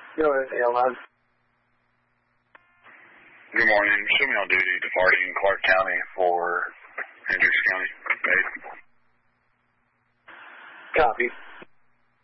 Go ahead, Airline. Good morning. Show me on duty departing Clark County for Hendricks County. Copy.